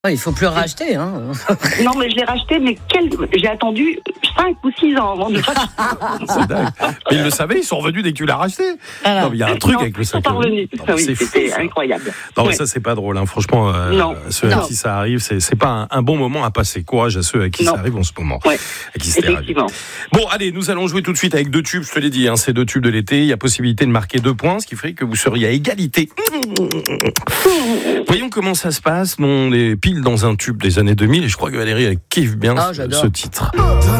Il faut plus le racheter, hein. Non, mais je l'ai racheté, mais j'ai attendu 5 ou 6 ans avant de le racheter. C'est dingue. Mais ils le savaient, ils sont revenus dès que tu l'as racheté. Alors, Non, mais il y a un truc avec le Ils sont 5 pas revenus. Non, Oui, c'est fou, c'était ça. incroyable. Non, mais Ouais. ça, c'est pas drôle, hein. Franchement, Non. si ça arrive, c'est pas un bon moment à passer. Courage à ceux à qui Non. ça arrive en ce moment. Ouais. À qui c'était arrivé. Effectivement. Bon, allez, nous allons jouer tout de suite avec 2 tubes, je te l'ai dit, hein, c'est 2 tubes de l'été. Il y a possibilité de marquer 2 points, ce qui ferait que vous seriez à égalité. Voyons comment ça se passe. On est pile dans un tube des années 2000 et je crois que Valérie, elle kiffe bien ce j'adore. titre.